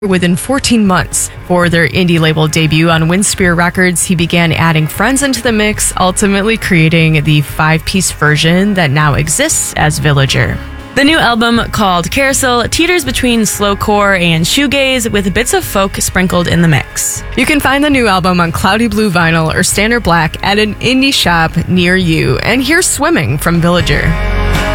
within 14 months. For their indie label debut on Windspear Records, he began adding friends into the mix, ultimately creating the 5-piece version that now exists as Villager. The new album, called Carousel, teeters between slowcore and shoegaze with bits of folk sprinkled in the mix. You can find the new album on Cloudy Blue Vinyl or Standard Black at an indie shop near you. And here's Swimming from Villager.